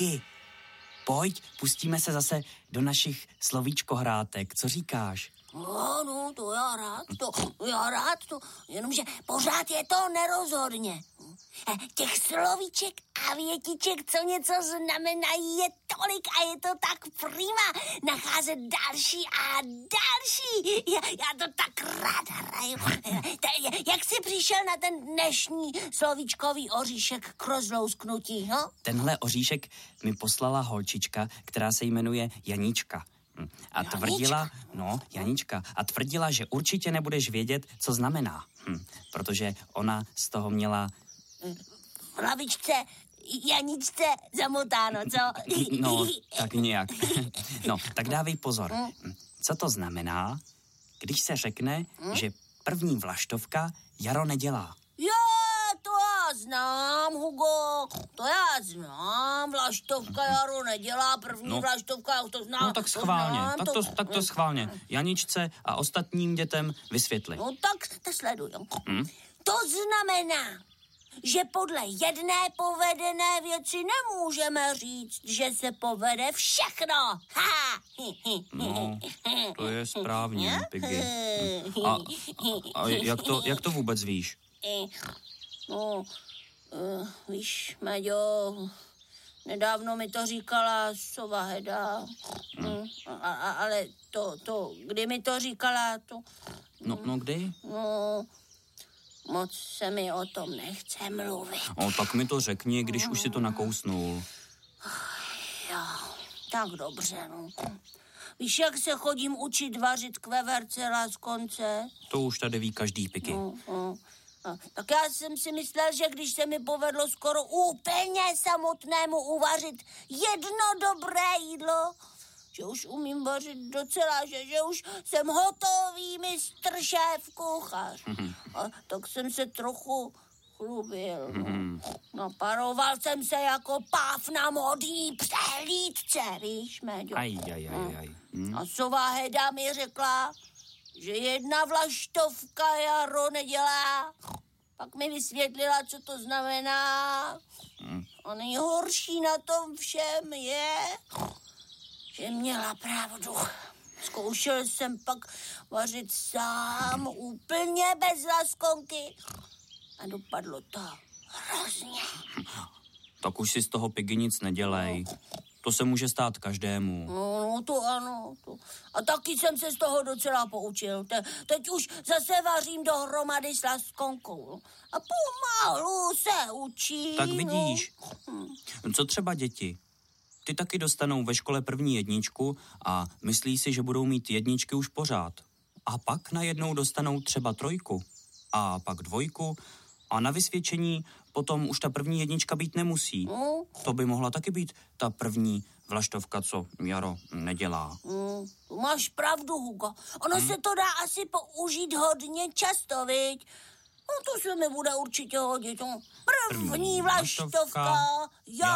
Piggy, pojď, pustíme se zase do našich slovíčkohrátek. Co říkáš? No, to já rád, jenomže pořád je to nerozhodně. Těch slovíček a větiček, co něco znamenají, je tolik a je to tak prima nacházet další a další. Já to tak rád hraju. Jak jsi přišel na ten dnešní slovíčkový oříšek k rozlousknutí, no? Tenhle oříšek mi poslala holčička, která se jmenuje Janíčka. A tvrdila, Janička, a tvrdila, že určitě nebudeš vědět, co znamená. Protože ona z toho měla... V hlavičce Janičce zamotáno, co? No, tak nějak. No, tak dávej pozor. Co to znamená, když se řekne, že první vlaštovka jaro nedělá? To já znám, Hugo, to já znám, vlaštovka jaro nedělá, první vlaštovka, já to znám. No tak schválně, tak to schválně. Janičce a ostatním dětem vysvětli. No tak to sleduju. To znamená, že podle jedné povedené věci nemůžeme říct, že se povede všechno. No, to je správně, Piggy. A jak to vůbec víš? Víš, Meďo, nedávno mi to říkala sova Heda, ale kdy mi to říkala, to... No kdy? Moc se mi o tom nechce mluvit. Tak mi to řekni, když už si to nakousnul. Jo, tak dobře, Víš, jak se chodím učit vařit k veverce, láskonce? To už tady ví každý, Piggy. Tak já jsem si myslel, že když se mi povedlo skoro úplně samotnému uvařit jedno dobré jídlo, že už umím vařit docela, že už jsem hotový mistr šéf kuchař. A tak jsem se trochu chlubil. Naparoval jsem se jako páv na modní přehlídce, víš, Meďo. A sova Heda mi řekla, že jedna vlaštovka jaro nedělá. Pak mi vysvětlila, co to znamená. A nejhorší na tom všem je, že měla pravdu. Zkoušel jsem pak vařit sám, úplně bez laskonky. A dopadlo to hrozně. Tak už si z toho, Piggy, nic nedělej. To se může stát každému. No, to ano. A taky jsem se z toho docela poučil. Teď už zase vařím dohromady s laskonkou. A pomalu se učím. Tak vidíš. Co třeba děti? Ty taky dostanou ve škole první jedničku a myslí si, že budou mít jedničky už pořád. A pak najednou dostanou třeba 3 a pak 2 a na vysvědčení potom už ta první jednička být nemusí. To by mohla taky být ta první vlaštovka, co jaro nedělá. Máš pravdu, Hugo. Ono se to dá asi použít hodně často, viď? To se mi bude určitě hodit. První vlaštovka